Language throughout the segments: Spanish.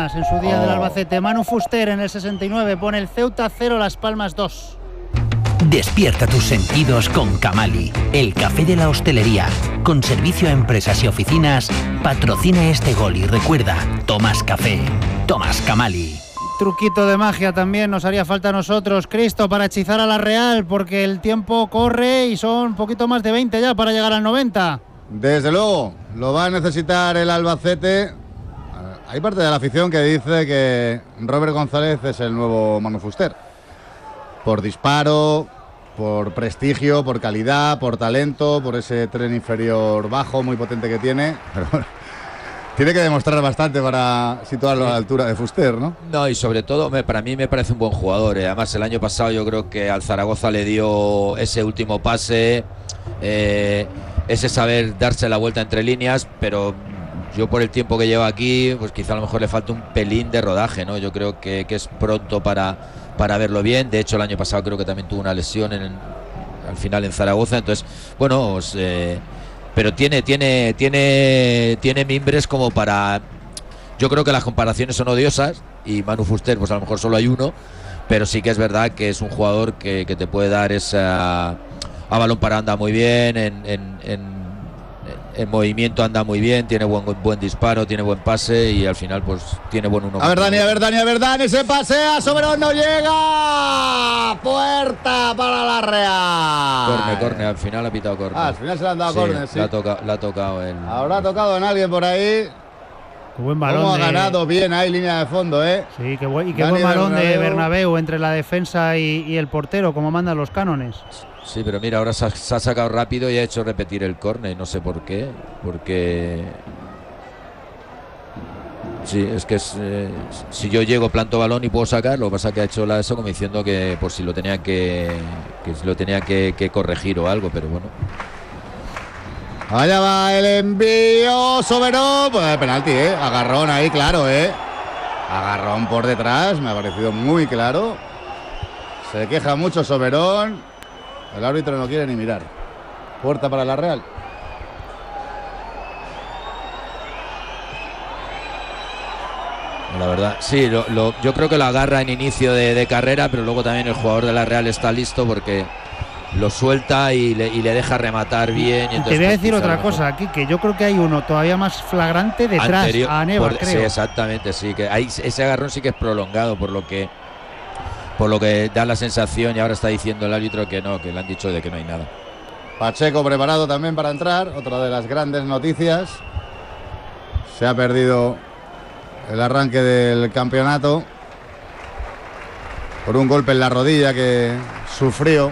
Palmas en su día del Albacete. Manu Fuster en el 69 pone el Ceuta 0, Las Palmas 2. Despierta tus sentidos con Camali, el café de la hostelería. Con servicio a empresas y oficinas, patrocina este gol y recuerda, tomas café, tomas Camali. Truquito de magia también nos haría falta a nosotros, Cristo, para hechizar a la Real, porque el tiempo corre y son un poquito más de 20 ya para llegar al 90. Desde luego, lo va a necesitar el Albacete. Hay parte de la afición que dice que Robert González es el nuevo Manu Fuster. Por disparo, por prestigio, por calidad, por talento, por ese tren inferior bajo muy potente que tiene. Pero bueno, tiene que demostrar bastante para situarlo a la altura de Fuster, ¿no? No, y sobre todo, para mí me parece un buen jugador. Además, el año pasado yo creo que al Zaragoza le dio ese último pase, ese saber darse la vuelta entre líneas, pero yo por el tiempo que lleva aquí, pues quizá a lo mejor le falta un pelín de rodaje, ¿no? Yo creo que es pronto para verlo bien. De hecho, el año pasado creo que también tuvo una lesión al final en Zaragoza. Entonces, bueno, pues, pero tiene mimbres como para... Yo creo que las comparaciones son odiosas y Manu Fuster, pues a lo mejor solo hay uno, pero sí que es verdad que es un jugador que te puede dar esa... A balón para anda muy bien, en movimiento anda muy bien, tiene buen disparo, tiene buen pase y al final pues tiene buen uno. A ver Dani, se pasea, Soberón no llega. Puerta para la Real. Córner, al final ha pitado córner. Al final se le han dado córner, sí. La ha tocado él. Habrá tocado en alguien por ahí. Qué buen balón. Cómo ha ganado bien ahí, línea de fondo, ¿eh? Sí, qué buen balón de Bernabéu entre la defensa y el portero, como mandan los cánones. Sí, pero mira, ahora se ha sacado rápido y ha hecho repetir el córner, no sé por qué, porque... Sí, es que si yo llego, planto balón y puedo sacar, lo que pasa es que ha hecho eso como diciendo que por si lo tenía que corregir o algo, pero bueno. Allá va el envío, Soberón, pues penalti, agarrón ahí, claro, agarrón por detrás, me ha parecido muy claro. Se queja mucho Soberón. El árbitro no quiere ni mirar. Puerta para la Real. La verdad, sí, yo creo que lo agarra en inicio de carrera, pero luego también el jugador de la Real está listo porque lo suelta y le deja rematar bien. Y entonces, te voy a decir otra cosa aquí, que yo creo que hay uno todavía más flagrante detrás, a Neva, creo. Sí, exactamente, sí, que ese agarrón sí que es prolongado, por lo que da la sensación, y ahora está diciendo el árbitro que no, que le han dicho de que no hay nada. Pacheco preparado también para entrar, otra de las grandes noticias. Se ha perdido el arranque del campeonato por un golpe en la rodilla que sufrió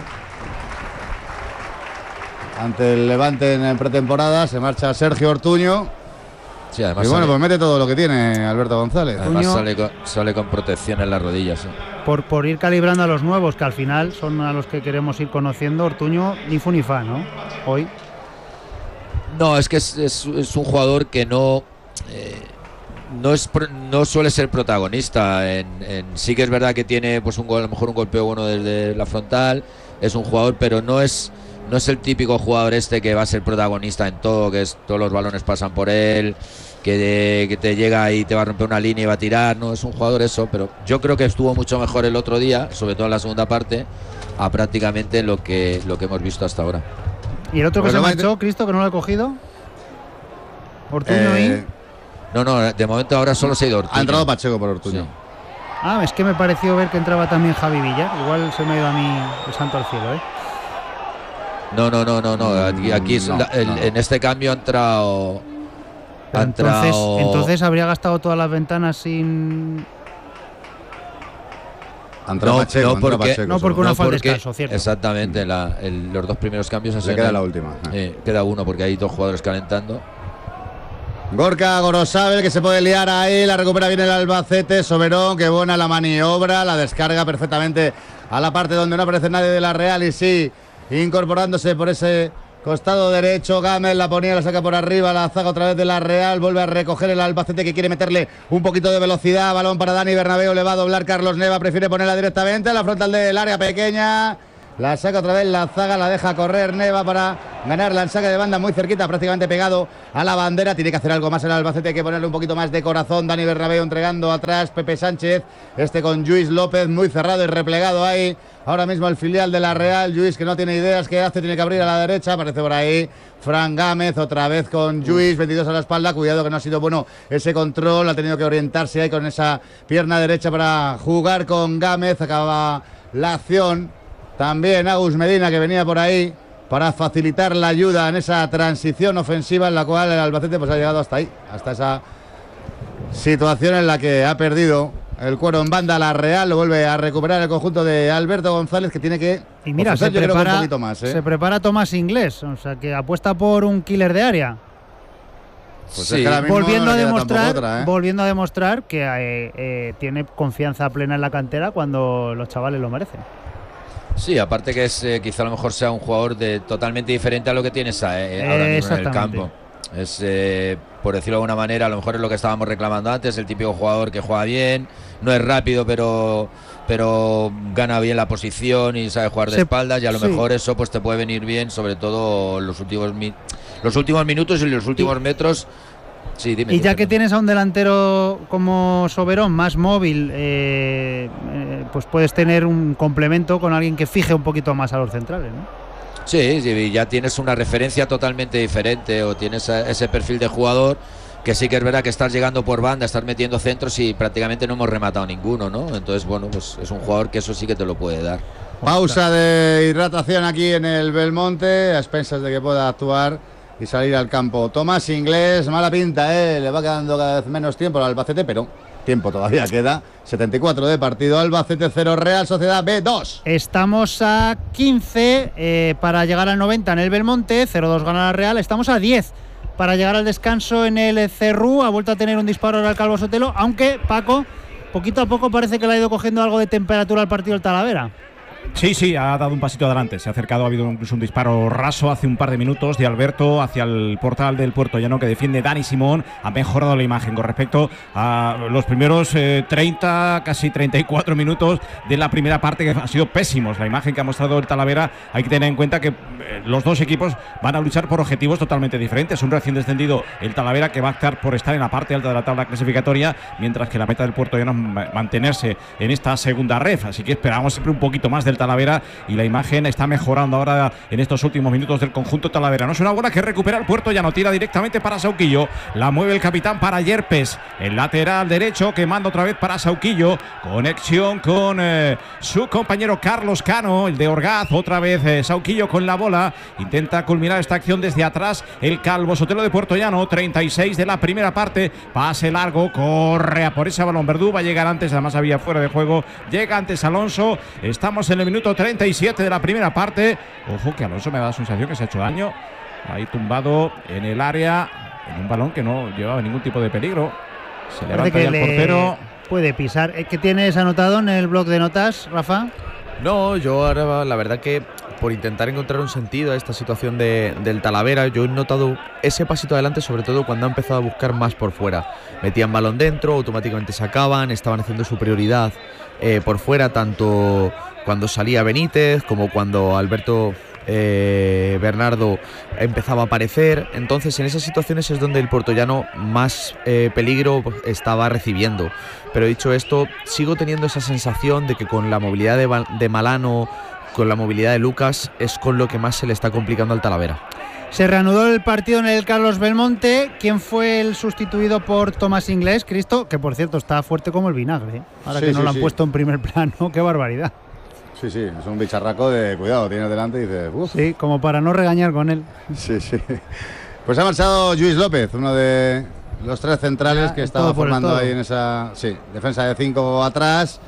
ante el Levante en pretemporada. Se marcha Sergio Ortuño. Sí, además y bueno, pues mete todo lo que tiene Alberto González. Además sale con protección en las rodillas. Sí. Por ir calibrando a los nuevos, que al final son a los que queremos ir conociendo. Ortuño ni fu ni fa, ¿no? Hoy. No, es que es un jugador que no suele ser protagonista. Sí que es verdad que tiene pues a lo mejor un golpeo bueno desde la frontal. Es un jugador, pero no es el típico jugador que va a ser protagonista en todo, que todos los balones pasan por él, que te llega y te va a romper una línea y va a tirar. No es un jugador eso, pero yo creo que estuvo mucho mejor el otro día, sobre todo en la segunda parte, a prácticamente lo que hemos visto hasta ahora. ¿Y el otro que se marchó, Cristo, que no lo he cogido? Ortuño y... No, de momento ahora solo se ha ido Ortuño. Ha entrado Pacheco por Ortuño. Sí. Ah, es que me pareció ver que entraba también Javi Villar. Igual se me ha ido a mí el santo al cielo, ¿eh? No. Aquí en este cambio ha entrado. Entonces habría gastado todas las ventanas sin. No, porque una falta de descanso, cierto. Exactamente, los dos primeros cambios se queda la última. Queda uno porque hay dos jugadores calentando. Gorka Gorosabel, que se puede liar ahí, la recupera bien el Albacete. Soberón, que buena la maniobra, la descarga perfectamente a la parte donde no aparece nadie de la Real, y sí, incorporándose por ese costado derecho. Gámez la ponía, la saca por arriba, la zaga otra vez de la Real, vuelve a recoger el Albacete, que quiere meterle un poquito de velocidad. Balón para Dani Bernabéu, le va a doblar Carlos Neva, prefiere ponerla directamente a la frontal del área pequeña. La saca otra vez la zaga, la deja correr Neva para ganar la saca de banda muy cerquita, prácticamente pegado a la bandera. Tiene que hacer algo más el Albacete, hay que ponerle un poquito más de corazón. Dani Bernabéu entregando atrás, Pepe Sánchez, con Lluís López muy cerrado y replegado ahí. Ahora mismo el filial de la Real, Lluís que no tiene ideas, ¿qué hace? Tiene que abrir a la derecha, aparece por ahí Fran Gámez, otra vez con Lluís, 22 a la espalda, cuidado que no ha sido bueno ese control, ha tenido que orientarse ahí con esa pierna derecha para jugar con Gámez, acaba la acción. También Agus Medina, que venía por ahí para facilitar la ayuda en esa transición ofensiva en la cual el Albacete pues ha llegado hasta ahí, hasta esa situación en la que ha perdido el cuero en banda la Real. Lo vuelve a recuperar el conjunto de Alberto González, que tiene que... Y mira, se prepara Tomás Inglés, o sea que apuesta por un killer de área. Pues sí, es que volviendo a demostrar que tiene confianza plena en la cantera cuando los chavales lo merecen. Sí, aparte que es quizá a lo mejor sea un jugador totalmente diferente a lo que tienes ahora mismo en el campo. Es, por decirlo de alguna manera, a lo mejor es lo que estábamos reclamando antes, el típico jugador que juega bien, no es rápido, pero gana bien la posición y sabe jugar de espaldas, y a lo mejor eso pues te puede venir bien, sobre todo los últimos minutos y los últimos metros. Sí, dime. Y ya que tienes a un delantero como Soberón, más móvil, pues puedes tener un complemento con alguien que fije un poquito más a los centrales, ¿no? Sí, ya tienes una referencia totalmente diferente, o tienes ese perfil de jugador que sí que es verdad que estás llegando por banda, estás metiendo centros y prácticamente no hemos rematado ninguno, ¿no? Entonces, bueno, pues es un jugador que eso sí que te lo puede dar. Pausa de hidratación aquí en el Belmonte, a expensas de que pueda actuar y salir al campo. Tomás Inglés, mala pinta, le va quedando cada vez menos tiempo al Albacete, pero tiempo todavía queda. 74 de partido, Albacete 0, Real Sociedad B 2. Estamos a 15 para llegar al 90 en el Belmonte, 0-2 gana la Real. Estamos a 10 para llegar al descanso en el Cerrú. Ha vuelto a tener un disparo ahora el Calvo Sotelo, aunque Paco, poquito a poco parece que le ha ido cogiendo algo de temperatura al partido el Talavera. Sí, ha dado un pasito adelante, se ha acercado, ha habido incluso un disparo raso hace un par de minutos de Alberto hacia el portal del Puertollano que defiende Dani Simón. Ha mejorado la imagen con respecto a los primeros 30, casi 34 minutos de la primera parte, que han sido pésimos. La imagen que ha mostrado el Talavera, hay que tener en cuenta que los dos equipos van a luchar por objetivos totalmente diferentes. Un recién descendido, el Talavera, que va a optar por estar en la parte alta de la tabla clasificatoria, mientras que la meta del Puertollano es mantenerse en esta segunda ref. Así que esperamos siempre un poquito más del Talavera, y la imagen está mejorando ahora en estos últimos minutos del conjunto talavera. No es una bola que recupera el Puertollano, tira directamente para Sauquillo, la mueve el capitán para Yerpes, el lateral derecho que manda otra vez para Sauquillo, conexión con su compañero Carlos Cano, el de Orgaz. Otra vez Sauquillo con la bola, intenta culminar esta acción desde atrás el Calvo Sotelo de Puertollano. 36 de la primera parte, pase largo, corre a por ese balón Verdú, va a llegar antes, además había fuera de juego, llega antes Alonso. Estamos en el minuto 37 de la primera parte. Ojo que Alonso me da la sensación que se ha hecho daño, ahí tumbado en el área, en un balón que no llevaba ningún tipo de peligro. Se levanta ya el portero. Puede pisar. ¿Qué tienes anotado en el blog de notas, Rafa? No, yo ahora la verdad que por intentar encontrar un sentido a esta situación del Talavera, yo he notado ese pasito adelante, sobre todo cuando ha empezado a buscar más por fuera. Metían balón dentro, automáticamente sacaban, estaban haciendo superioridad por fuera, tanto cuando salía Benítez como cuando Alberto Bernardo empezaba a aparecer. Entonces en esas situaciones es donde el puertollano más peligro estaba recibiendo. Pero dicho esto, sigo teniendo esa sensación de que con la movilidad de Malano, con la movilidad de Lucas, es con lo que más se le está complicando al Talavera. Se reanudó el partido en el Carlos Belmonte. ¿Quién fue el sustituido por Tomás Inglés? Cristo, que por cierto está fuerte como el vinagre, ¿eh? Ahora que no lo han puesto en primer plano, qué barbaridad. Sí, es un bicharraco de cuidado, tienes delante y dices, uff. Sí, como para no regañar con él. Sí. Pues ha marchado Lluís López, uno de los tres centrales que estaba formando ahí en esa defensa de 5 atrás.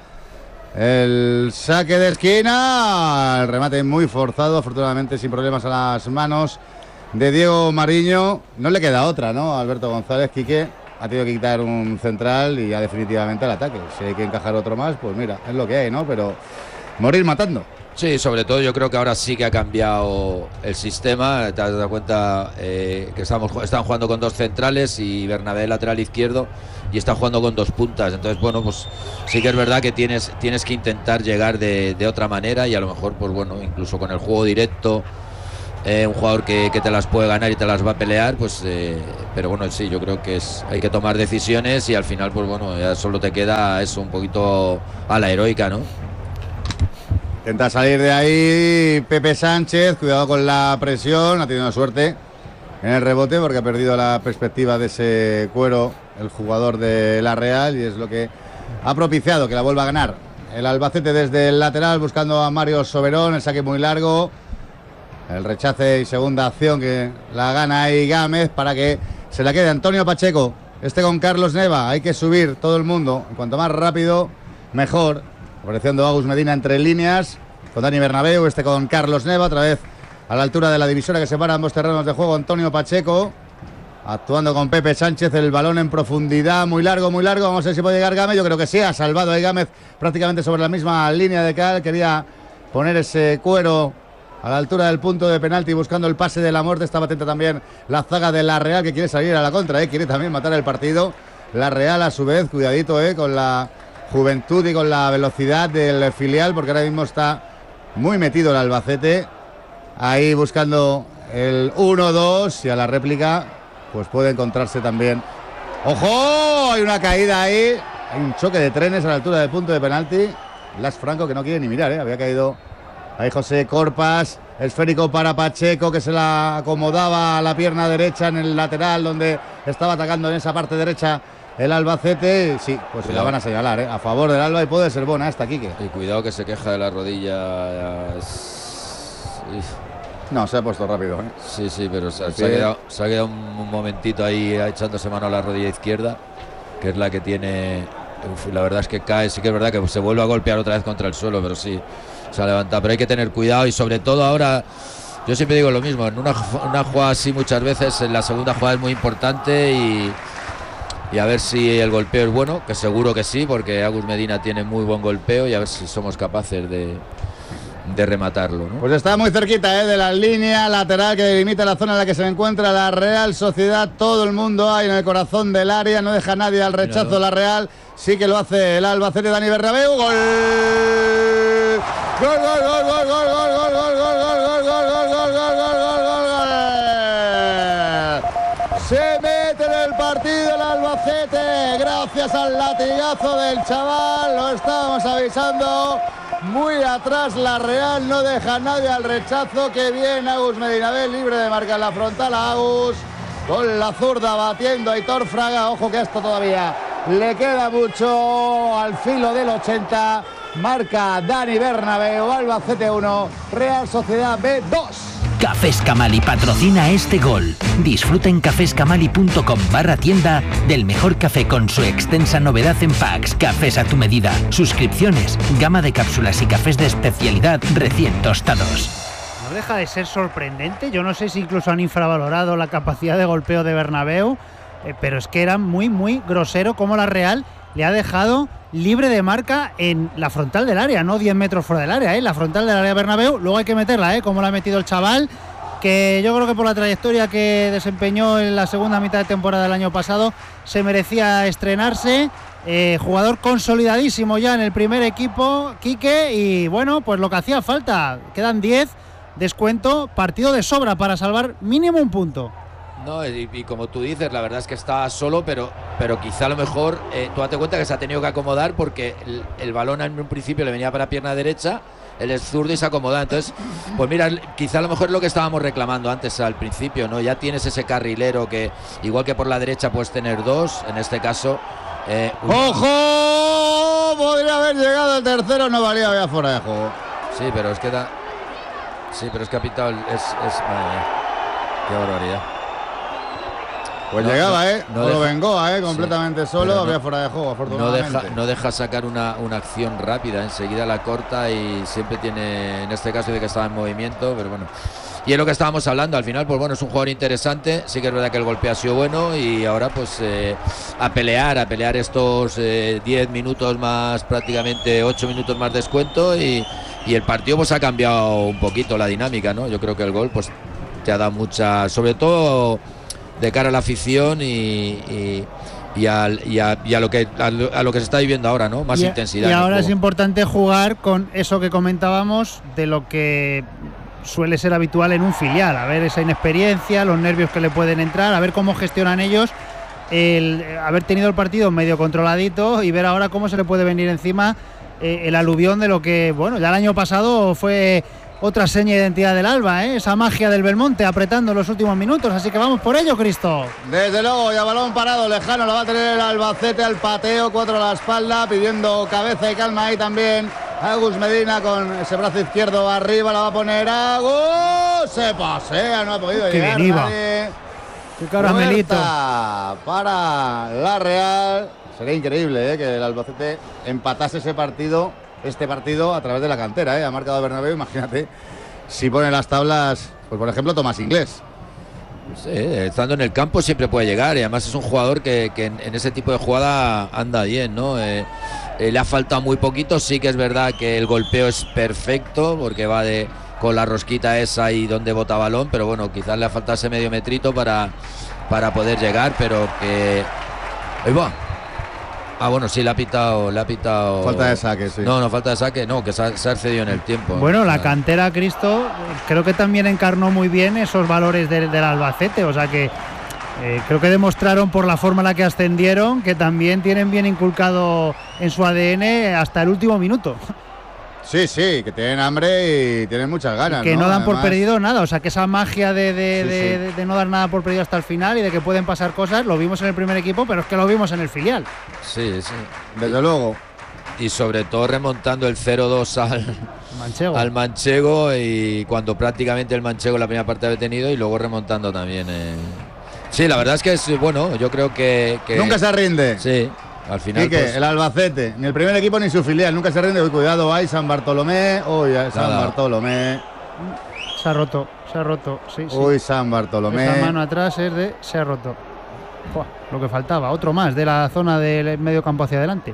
El saque de esquina, el remate muy forzado, afortunadamente sin problemas a las manos de Diego Mariño. No le queda otra, ¿no? Alberto González, Quique ha tenido que quitar un central y ya definitivamente el ataque. Si hay que encajar otro más, pues mira, es lo que hay, ¿no? Pero morir matando. Sí, sobre todo yo creo que ahora sí que ha cambiado el sistema. Te has dado cuenta que están jugando con 2 centrales y Bernabé lateral izquierdo y está jugando con 2 puntas. Entonces, bueno, pues sí que es verdad que tienes que intentar llegar de otra manera y a lo mejor, pues bueno, incluso con el juego directo, un jugador que te las puede ganar y te las va a pelear, pues pero bueno, sí, yo creo que hay que tomar decisiones y al final, pues bueno, ya solo te queda eso, un poquito a la heroica, ¿no? Intenta salir de ahí Pepe Sánchez, cuidado con la presión, ha tenido suerte en el rebote porque ha perdido la perspectiva de ese cuero el jugador de la Real y es lo que ha propiciado que la vuelva a ganar el Albacete desde el lateral buscando a Mario Soberón, el saque muy largo, el rechace y segunda acción que la gana ahí Gámez para que se la quede Antonio Pacheco, con Carlos Neva, hay que subir todo el mundo, cuanto más rápido mejor. Apareciendo Agus Medina entre líneas, con Dani Bernabéu, con Carlos Neva, otra vez a la altura de la divisora que separa ambos terrenos de juego, Antonio Pacheco, actuando con Pepe Sánchez, el balón en profundidad, muy largo, vamos a ver si puede llegar Gámez, yo creo que sí, ha salvado ahí Gámez prácticamente sobre la misma línea de cal, quería poner ese cuero a la altura del punto de penalti buscando el pase de la muerte, estaba atenta también la zaga de la Real que quiere salir a la contra, quiere también matar el partido, la Real a su vez, cuidadito con la juventud y con la velocidad del filial porque ahora mismo está muy metido el Albacete ahí buscando el 1-2 y a la réplica pues puede encontrarse también. ¡Ojo! Hay una caída ahí, hay un choque de trenes a la altura del punto de penalti. Las Franco que no quiere ni mirar, había caído ahí José Corpas, esférico para Pacheco que se la acomodaba a la pierna derecha en el lateral donde estaba atacando en esa parte derecha el Albacete, sí, pues se la van a señalar, a favor del Alba y puede ser buena esta, Quique. Y cuidado que se queja de la rodilla. No, se ha puesto rápido, Sí, pero se ha quedado un momentito ahí echándose mano a la rodilla izquierda, que es la que tiene. La verdad es que cae, sí que es verdad que se vuelve a golpear otra vez contra el suelo, pero sí, se ha levantado. Pero hay que tener cuidado y sobre todo ahora, yo siempre digo lo mismo, en una jugada así muchas veces, en la segunda jugada es muy importante y a ver si el golpeo es bueno, que seguro que sí, porque Agus Medina tiene muy buen golpeo y a ver si somos capaces de rematarlo, ¿no? Pues está muy cerquita de la línea lateral que delimita la zona en la que se encuentra la Real Sociedad. Todo el mundo hay en el corazón del área, no deja nadie al rechazo la Real. Sí que lo hace el Albacete, Dani Bernabéu. ¡Gol! ¡Gol, gol, gol, gol, gol, gol, gol, gol, gol, gol, gol, gol, gol, gol, gol, gol! Se mete en el partido el Albacete gracias al latigazo del chaval, lo estábamos avisando. Muy atrás la Real, no deja a nadie al rechazo. Que bien Agus Medinabel, libre de marcar la frontal a Agus. Con la zurda batiendo a Aitor Fraga. Ojo que esto todavía le queda mucho. Al filo del 80. Marca Dani Bernabéu, Albacete 1, Real Sociedad B 2. Cafés Camali patrocina este gol. Disfruta en cafescamali.com/tienda del mejor café con su extensa novedad en packs, cafés a tu medida, suscripciones, gama de cápsulas y cafés de especialidad recién tostados. No deja de ser sorprendente, yo no sé si incluso han infravalorado la capacidad de golpeo de Bernabéu, pero es que era muy grosero como la Real le ha dejado libre de marca en la frontal del área, no 10 metros fuera del área, la frontal del área Bernabéu. Luego hay que meterla, como la ha metido el chaval, que yo creo que por la trayectoria que desempeñó en la segunda mitad de temporada del año pasado se merecía estrenarse. Jugador consolidadísimo ya en el primer equipo, Quique, y bueno, pues lo que hacía falta, quedan 10, descuento, partido de sobra para salvar mínimo un punto. No, y como tú dices, la verdad es que estaba solo, pero quizá a lo mejor tú date cuenta que se ha tenido que acomodar porque el balón en un principio le venía para pierna derecha, él es zurdo y se acomoda. Entonces, pues mira, quizá a lo mejor es lo que estábamos reclamando antes al principio, ¿no? Ya tienes ese carrilero que, igual que por la derecha puedes tener dos, en este caso. ¡Ojo! Podría haber llegado el tercero, no valía, había fuera de juego. Sí, pero es que ha pitado madre mía, qué barbaridad. Pues no, llegaba, no lo vengó, completamente solo, había fuera de juego, afortunadamente. No deja sacar una acción rápida, enseguida la corta y siempre tiene, en este caso de que estaba en movimiento, pero bueno. Y es lo que estábamos hablando, al final, pues bueno, es un jugador interesante, sí que es verdad que el golpe ha sido bueno y ahora pues a pelear estos 10 minutos más, prácticamente 8 minutos más descuento y y el partido pues ha cambiado un poquito la dinámica, ¿no? Yo creo que el gol pues te ha dado mucha, sobre todo de cara a la afición y a lo que se está viviendo ahora, ¿no? Más intensidad. Y ahora es importante jugar con eso que comentábamos de lo que suele ser habitual en un filial, a ver esa inexperiencia, los nervios que le pueden entrar, a ver cómo gestionan ellos el haber tenido el partido medio controladito y ver ahora cómo se le puede venir encima el aluvión de lo que, bueno, ya el año pasado fue otra seña de identidad del Alba, esa magia del Belmonte apretando en los últimos minutos, así que vamos por ello, Cristo. Desde luego, ya balón parado, lejano, lo va a tener el Albacete al pateo, 4 a la espalda, pidiendo cabeza y calma ahí también Agus Medina con ese brazo izquierdo arriba, la va a poner Agus, se pasea, no ha podido llegar. Qué bien iba. Qué caramelito. Para la Real. Sería increíble que el Albacete empatase este partido a través de la cantera, ha marcado Bernabéu, imagínate si pone las tablas, pues por ejemplo Tomás Inglés. Sí, estando en el campo siempre puede llegar y además es un jugador que en ese tipo de jugada anda bien, ¿no? Le ha faltado muy poquito, sí que es verdad que el golpeo es perfecto porque va con la rosquita esa y donde bota balón, pero bueno, quizás le ha faltado ese medio metrito para poder llegar, pero que... Ahí va. Ah, bueno, sí, le ha pitado. Falta de saque, sí. No, falta de saque, no, que se ha excedido en el tiempo. Bueno, la cantera, Cristo, creo que también encarnó muy bien esos valores del Albacete, o sea que creo que demostraron por la forma en la que ascendieron que también tienen bien inculcado en su ADN hasta el último minuto. Sí, que tienen hambre y tienen muchas ganas. Que no dan Además, por perdido nada, o sea que esa magia de no dar nada por perdido hasta el final y de que pueden pasar cosas, lo vimos en el primer equipo, pero es que lo vimos en el filial. Sí. Desde luego. Y sobre todo remontando el 0-2 al Manchego y cuando prácticamente el Manchego la primera parte había tenido y luego remontando también. Sí, la verdad es que es bueno, yo creo que... Nunca se rinde. Sí. Al final, Quique, pues, el Albacete, ni el primer equipo ni su filial, nunca se rinde. Uy, cuidado, hay San Bartolomé. Uy, San Bartolomé. Se ha roto, sí. Uy, San Bartolomé. Esa mano atrás es de se ha roto. Buah, lo que faltaba, otro más de la zona del medio campo hacia adelante.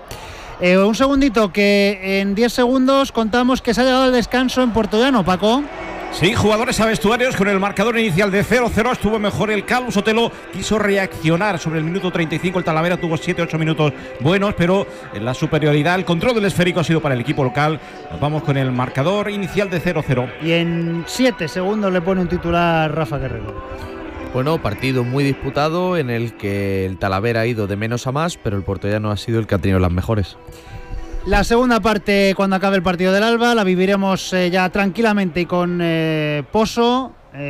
Un segundito, que en 10 segundos contamos que se ha llegado al descanso en Puertollano, Paco. Sí, jugadores a vestuarios con el marcador inicial de 0-0. Estuvo mejor el Calvo Sotelo. Quiso reaccionar sobre el minuto 35. El Talavera tuvo 7-8 minutos buenos, pero la superioridad, el control del esférico ha sido para el equipo local. Nos vamos con el marcador inicial de 0-0. Y en 7 segundos le pone un titular Rafa Guerrero. Bueno, partido muy disputado en el que el Talavera ha ido de menos a más, pero el Puertollano ha sido el que ha tenido las mejores. La segunda parte, cuando acabe el partido del Alba, la viviremos ya tranquilamente y con poso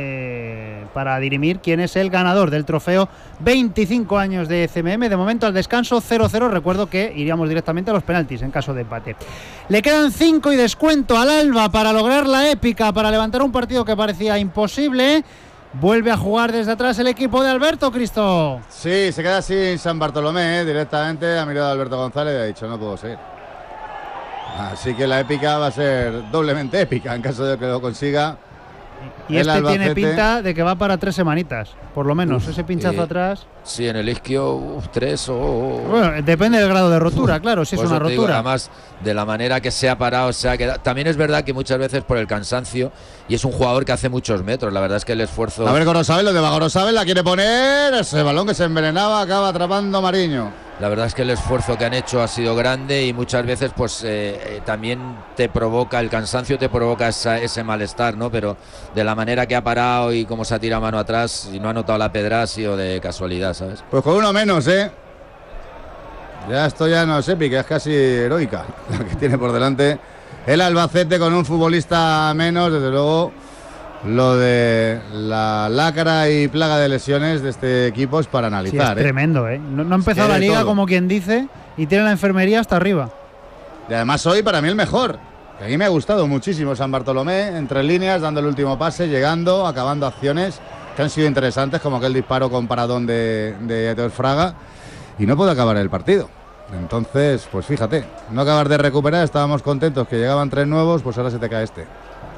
para dirimir quién es el ganador del trofeo 25 años de CMM. De momento al descanso 0-0. Recuerdo que iríamos directamente a los penaltis en caso de empate. Le quedan 5 y descuento al Alba para lograr la épica, para levantar un partido que parecía imposible. Vuelve a jugar desde atrás el equipo de Alberto, Cristo. Sí, se queda sin San Bartolomé directamente. Ha mirado a Alberto González y ha dicho no puedo seguir. Así que la épica va a ser doblemente épica en caso de que lo consiga. Y este tiene pinta de que va para 3 semanitas, por lo menos. Ese pinchazo atrás. Sí, en el isquio 3 o... Bueno, depende del grado de rotura, claro, si es una rotura. Digo, además, de la manera que se ha parado, se ha quedado. También es verdad que muchas veces por el cansancio, y es un jugador que hace muchos metros, la verdad es que el esfuerzo... A ver, Gorosabel, lo de Gorosabel la quiere poner, ese balón que se envenenaba acaba atrapando Mariño. La verdad es que el esfuerzo que han hecho ha sido grande y muchas veces pues también te provoca, el cansancio te provoca ese malestar, ¿no? Pero de la manera que ha parado y cómo se ha tirado mano atrás y no ha notado la pedra ha sido de casualidad, ¿sabes? Pues con uno menos, Ya esto ya no es épica, es casi heroica la que tiene por delante el Albacete con un futbolista menos, desde luego. Lo de la lacra y plaga de lesiones de este equipo es para analizar. Sí, es tremendo, No ha empezado la liga todo, como quien dice, y tiene la enfermería hasta arriba. Y además hoy para mí el mejor. A mí me ha gustado muchísimo San Bartolomé, entre líneas, dando el último pase, llegando, acabando acciones que han sido interesantes, como aquel disparo con paradón de Etor Fraga, y no puede acabar el partido. Entonces, pues fíjate, no acabar de recuperar, estábamos contentos que llegaban 3 nuevos, pues ahora se te cae este.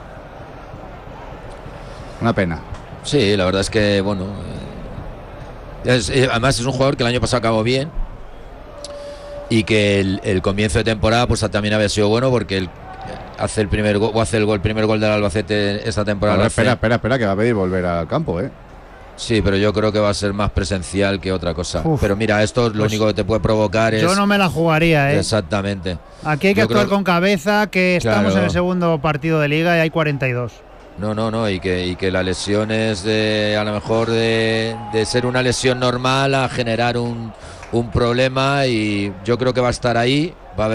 Una pena. Sí, la verdad es que, bueno, además es un jugador que el año pasado acabó bien y que el comienzo de temporada pues también había sido bueno porque hace el primer gol, o hace el primer gol del Albacete esta temporada. Espera, que va a pedir volver al campo, ¿eh? Sí, pero yo creo que va a ser más presencial que otra cosa. Uf, pero mira, esto lo único que te puede provocar es... Yo no me la jugaría, ¿eh? Exactamente. Aquí hay que actuar con cabeza, que estamos en el segundo partido de Liga y hay 42. No, y que la lesión es a lo mejor de ser una lesión normal a generar un problema, y yo creo que va a estar ahí.